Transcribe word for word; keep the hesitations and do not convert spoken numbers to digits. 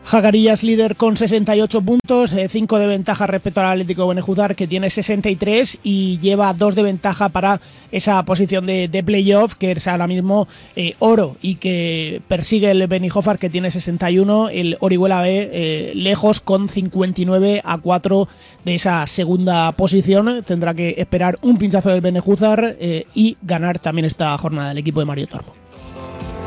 Jacarillas líder con sesenta y ocho puntos, cinco eh, de ventaja respecto al Atlético de Benejúzar, que tiene sesenta y tres, y lleva dos de ventaja para esa posición de, de playoff, que es ahora mismo eh, oro, y que persigue el Benijofar, que tiene sesenta y uno, el Orihuela B eh, lejos con cincuenta y nueve a cuatro de esa segunda posición. Tendrá que esperar un pinchazo del Benejúzar eh, y ganar también esta jornada el equipo de Mario Tormo.